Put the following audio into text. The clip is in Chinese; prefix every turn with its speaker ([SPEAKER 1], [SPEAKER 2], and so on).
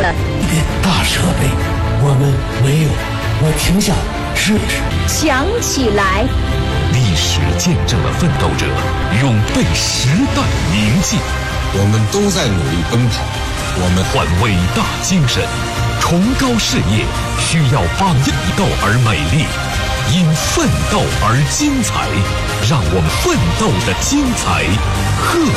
[SPEAKER 1] 了。
[SPEAKER 2] 大设备我们没有，我挺想试一试。
[SPEAKER 1] 想起来，
[SPEAKER 3] 历史见证了奋斗者永被时代铭记。
[SPEAKER 4] 我们都在努力奔跑，我们
[SPEAKER 3] 换伟大精神，崇高事业需要榜样斗而美丽，因奋斗而精彩，让我们奋斗的精彩